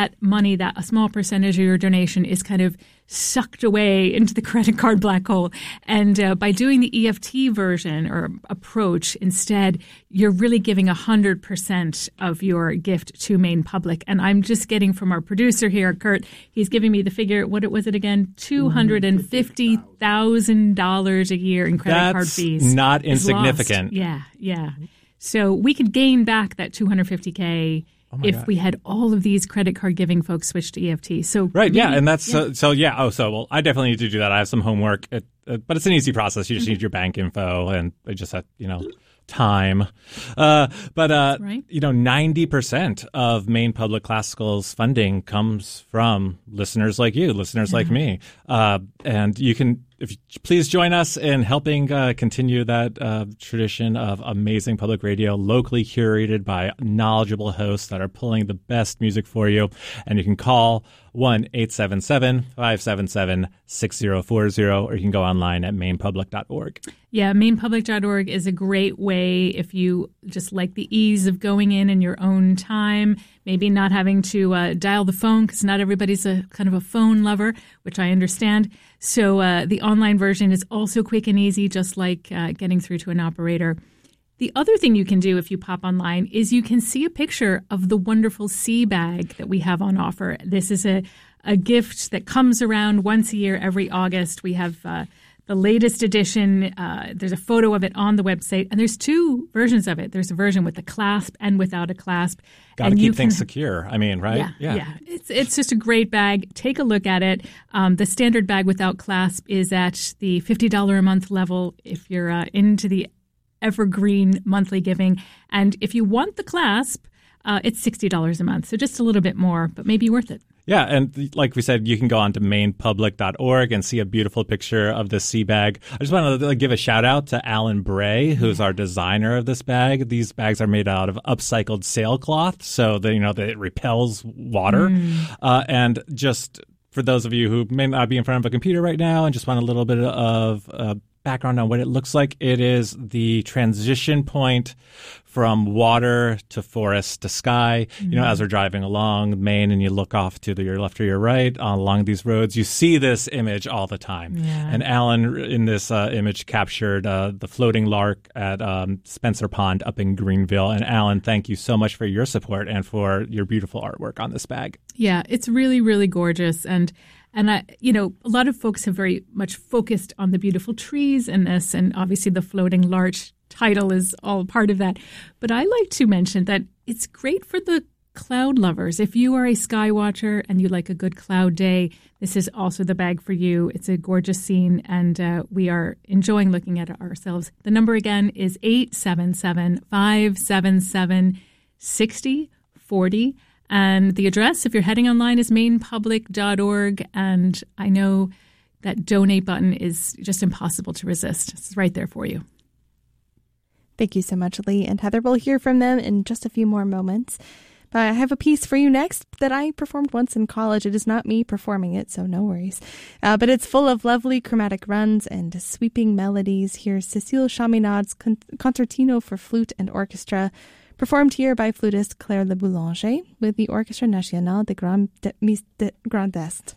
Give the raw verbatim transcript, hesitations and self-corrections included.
that money, that a small percentage of your donation is kind of sucked away into the credit card black hole. And uh, by doing the E F T version or approach instead, you're really giving one hundred percent of your gift to Maine Public. And I'm just getting from our producer here, Kurt, he's giving me the figure, what was it again? two hundred fifty thousand dollars a year in credit That's card fees. Not insignificant. Yeah, yeah. So we could gain back that two hundred fifty K oh if God. we had all of these credit card giving folks switch to E F T. So right, maybe, yeah, and that's yeah. Uh, so yeah. Oh, so well, I definitely need to do that. I have some homework, it, uh, but it's an easy process. You just mm-hmm. need your bank info, and I just have you know time. Uh, but uh, right. you know, ninety percent of Maine Public Classical's funding comes from listeners like you, listeners yeah. like me, uh, and you can. If you, please join us in helping uh, continue that uh, tradition of amazing public radio, locally curated by knowledgeable hosts that are pulling the best music for you. And you can call one eight seven seven, five seven seven, six zero four zero, or you can go online at maine public dot org. Yeah, maine public dot org is a great way if you just like the ease of going in in your own time, maybe not having to uh, dial the phone because not everybody's a kind of a phone lover, which I understand. So uh, the online version is also quick and easy, just like uh, getting through to an operator. The other thing you can do if you pop online is you can see a picture of the wonderful sea bag that we have on offer. This is a, a gift that comes around once a year, every August. We have uh, the latest edition. Uh, there's a photo of it on the website, and there's two versions of it. There's a version with a clasp and without a clasp. Got to keep things can, secure. I mean, right? Yeah, yeah. yeah. It's it's just a great bag. Take a look at it. Um, the standard bag without clasp is at the fifty dollars a month level if you're uh, into the evergreen monthly giving. And if you want the clasp, uh, it's sixty dollars a month. So just a little bit more, but maybe worth it. Yeah, and like we said, you can go on to maine public dot org and see a beautiful picture of the sea bag. I just want to give a shout out to Alan Bray, who's our designer of this bag. These bags are made out of upcycled sailcloth, so that you know that it repels water. Mm. Uh, and just for those of you who may not be in front of a computer right now and just want a little bit of uh, background on what it looks like, it is the transition point from water to forest to sky. Mm-hmm. You know, as we're driving along Maine and you look off to the, your left or your right uh, along these roads, you see this image all the time. Yeah. And Alan in this uh, image captured uh, the floating lark at um, Spencer Pond up in Greenville. And Alan, thank you so much for your support and for your beautiful artwork on this bag. Yeah, it's really, really gorgeous. And And, I, you know, a lot of folks have very much focused on the beautiful trees in this, and obviously the floating larch title is all part of that. But I like to mention that it's great for the cloud lovers. If you are a sky watcher and you like a good cloud day, this is also the bag for you. It's a gorgeous scene, and uh, we are enjoying looking at it ourselves. The number again is eight seven seven, five seven seven, six zero four zero. And the address, if you're heading online, is maine public dot org. And I know that donate button is just impossible to resist. It's right there for you. Thank you so much, Lee and Heather. We'll hear from them in just a few more moments. But I have a piece for you next that I performed once in college. It is not me performing it, so no worries. Uh, but it's full of lovely chromatic runs and sweeping melodies. Here's Cécile Chaminade's Con- Concertino for Flute and Orchestra, performed here by flutist Claire Le Boulanger with the Orchestre National de Grand, de, de Grand Est.